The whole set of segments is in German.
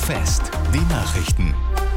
Fest, die Nachrichten.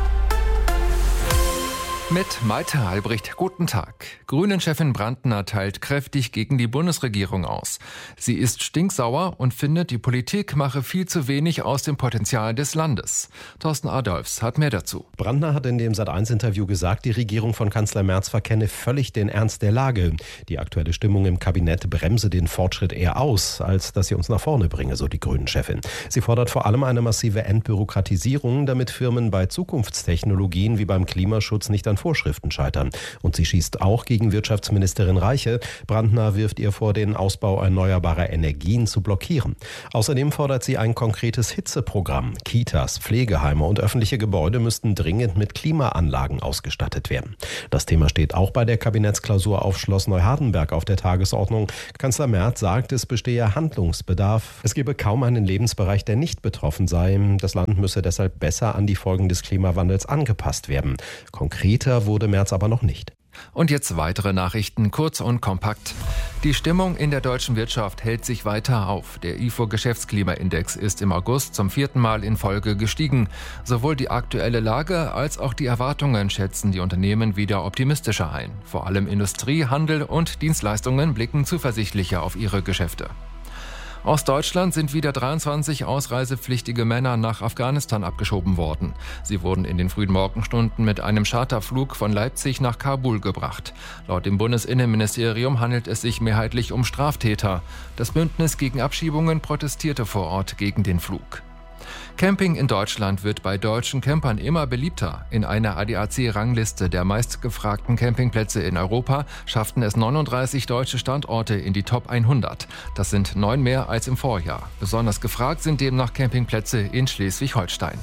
Mit Malte Albrecht, guten Tag. Grünen-Chefin Brandner teilt kräftig gegen die Bundesregierung aus. Sie ist stinksauer und findet, die Politik mache viel zu wenig aus dem Potenzial des Landes. Thorsten Adolphs hat mehr dazu. Brandner hat in dem Sat.1-Interview gesagt, die Regierung von Kanzler Merz verkenne völlig den Ernst der Lage. Die aktuelle Stimmung im Kabinett bremse den Fortschritt eher aus, als dass sie uns nach vorne bringe, so die Grünen-Chefin. Sie fordert vor allem eine massive Entbürokratisierung, damit Firmen bei Zukunftstechnologien wie beim Klimaschutz nicht an Vorschriften scheitern. Und sie schießt auch gegen Wirtschaftsministerin Reiche. Brandner wirft ihr vor, den Ausbau erneuerbarer Energien zu blockieren. Außerdem fordert sie ein konkretes Hitzeprogramm. Kitas, Pflegeheime und öffentliche Gebäude müssten dringend mit Klimaanlagen ausgestattet werden. Das Thema steht auch bei der Kabinettsklausur auf Schloss Neuhardenberg auf der Tagesordnung. Kanzler Merz sagt, es bestehe Handlungsbedarf. Es gebe kaum einen Lebensbereich, der nicht betroffen sei. Das Land müsse deshalb besser an die Folgen des Klimawandels angepasst werden. Konkreter wurde Merz aber noch nicht. Und jetzt weitere Nachrichten, kurz und kompakt. Die Stimmung in der deutschen Wirtschaft hält sich weiter auf. Der ifo-Geschäftsklimaindex ist im August zum 4. Mal in Folge gestiegen. Sowohl die aktuelle Lage als auch die Erwartungen schätzen die Unternehmen wieder optimistischer ein. Vor allem Industrie, Handel und Dienstleistungen blicken zuversichtlicher auf ihre Geschäfte. Aus Deutschland sind wieder 23 ausreisepflichtige Männer nach Afghanistan abgeschoben worden. Sie wurden in den frühen Morgenstunden mit einem Charterflug von Leipzig nach Kabul gebracht. Laut dem Bundesinnenministerium handelt es sich mehrheitlich um Straftäter. Das Bündnis gegen Abschiebungen protestierte vor Ort gegen den Flug. Camping in Deutschland wird bei deutschen Campern immer beliebter. In einer ADAC-Rangliste der meistgefragten Campingplätze in Europa schafften es 39 deutsche Standorte in die Top 100. Das sind 9 mehr als im Vorjahr. Besonders gefragt sind demnach Campingplätze in Schleswig-Holstein.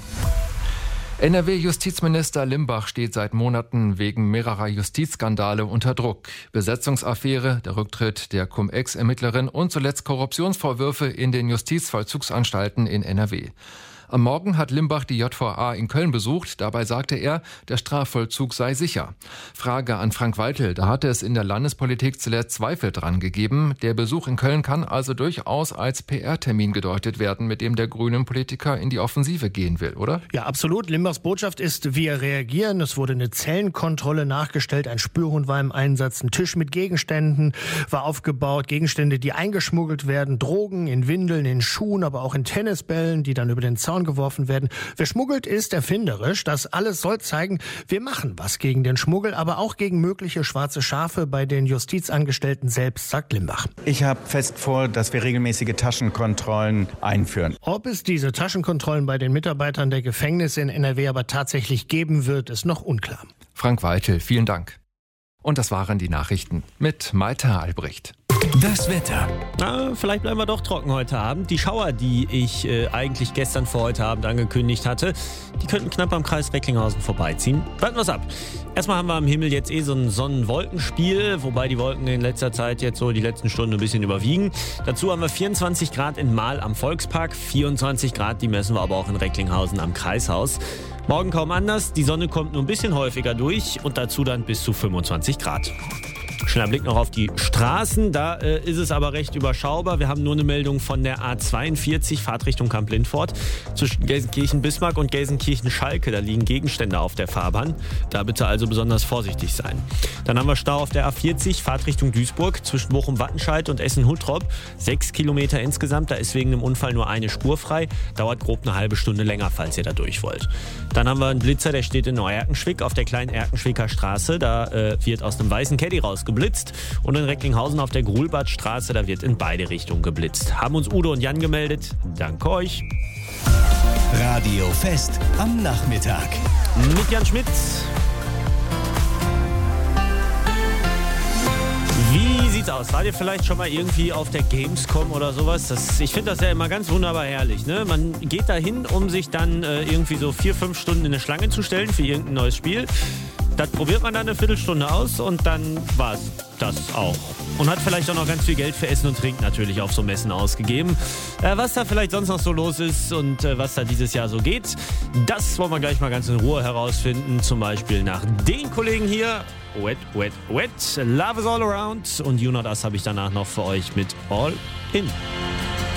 NRW-Justizminister Limbach steht seit Monaten wegen mehrerer Justizskandale unter Druck. Besetzungsaffäre, der Rücktritt der Cum-Ex-Ermittlerin und zuletzt Korruptionsvorwürfe in den Justizvollzugsanstalten in NRW. Am Morgen hat Limbach die JVA in Köln besucht. Dabei sagte er, der Strafvollzug sei sicher. Frage an Frank Weitel. Da hatte es in der Landespolitik zuletzt Zweifel dran gegeben. Der Besuch in Köln kann also durchaus als PR-Termin gedeutet werden, mit dem der grünen Politiker in die Offensive gehen will, oder? Ja, absolut. Limbachs Botschaft ist, wir reagieren. Es wurde eine Zellenkontrolle nachgestellt. Ein Spürhund war im Einsatz. Ein Tisch mit Gegenständen war aufgebaut. Gegenstände, die eingeschmuggelt werden. Drogen in Windeln, in Schuhen, aber auch in Tennisbällen, die dann über den Zaun geworfen werden. Wer schmuggelt, ist erfinderisch. Das alles soll zeigen, wir machen was gegen den Schmuggel, aber auch gegen mögliche schwarze Schafe bei den Justizangestellten selbst, sagt Limbach. Ich habe fest vor, dass wir regelmäßige Taschenkontrollen einführen. Ob es diese Taschenkontrollen bei den Mitarbeitern der Gefängnisse in NRW aber tatsächlich geben wird, ist noch unklar. Frank Weitel, vielen Dank. Und das waren die Nachrichten mit Malte Albrecht. Das Wetter. Vielleicht bleiben wir doch trocken heute Abend. Die Schauer, die ich eigentlich gestern vor heute Abend angekündigt hatte, die könnten knapp am Kreis Recklinghausen vorbeiziehen. Warten wir es ab. Erstmal haben wir am Himmel jetzt so ein Sonnenwolkenspiel, wobei die Wolken in letzter Zeit jetzt so die letzten Stunden ein bisschen überwiegen. Dazu haben wir 24 Grad in Mahl am Volkspark, 24 Grad, die messen wir aber auch in Recklinghausen am Kreishaus. Morgen kaum anders, die Sonne kommt nur ein bisschen häufiger durch und dazu dann bis zu 25 Grad. Schneller Blick noch auf die Straßen, da ist es aber recht überschaubar. Wir haben nur eine Meldung von der A42, Fahrtrichtung Kamp-Lindfort. Zwischen Gelsenkirchen-Bismarck und Gelsenkirchen-Schalke, da liegen Gegenstände auf der Fahrbahn. Da bitte also besonders vorsichtig sein. Dann haben wir Stau auf der A40, Fahrtrichtung Duisburg, zwischen Bochum-Wattenscheid und Essen-Huttrop. 6 Kilometer insgesamt, da ist wegen dem Unfall nur eine Spur frei. Dauert grob eine halbe Stunde länger, falls ihr da durch wollt. Dann haben wir einen Blitzer, der steht in Neu-Erkenschwick auf der kleinen Erkenschwicker Straße. Da wird aus einem weißen Caddy rausgeblitzt. Und in Recklinghausen auf der Grulbadstraße, da wird in beide Richtungen geblitzt. Haben uns Udo und Jan gemeldet. Danke euch. Radio Fest am Nachmittag. Mit Jan Schmidt. Wie sieht's aus? Wart ihr vielleicht schon mal irgendwie auf der Gamescom oder sowas? Ich finde das ja immer ganz wunderbar herrlich. Ne? Man geht da hin, um sich dann irgendwie so 4-5 Stunden in eine Schlange zu stellen für irgendein neues Spiel. Das probiert man dann eine Viertelstunde aus und dann war's das auch. Und hat vielleicht auch noch ganz viel Geld für Essen und Trinken natürlich auf so Messen ausgegeben. Was da vielleicht sonst noch so los ist und was da dieses Jahr so geht, das wollen wir gleich mal ganz in Ruhe herausfinden. Zum Beispiel nach den Kollegen hier. Wet, Wet, Wet. Love is all around. Und You Not Us habe ich danach noch für euch mit All In.